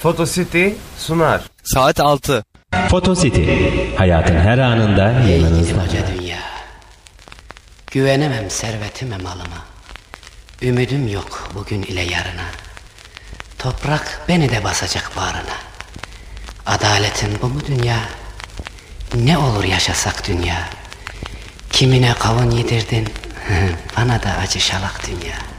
Photocity sunar. Saat 6. Photocity, hayatın her anında yanınızda. Koca dünya. Güvenemem servetime malıma. Ümidim yok bugün ile yarına. Toprak beni de basacak bağrına. Adaletin bu mu dünya? Ne olur yaşasak dünya. Kimine kavun yedirdin, bana da acı şalak dünya.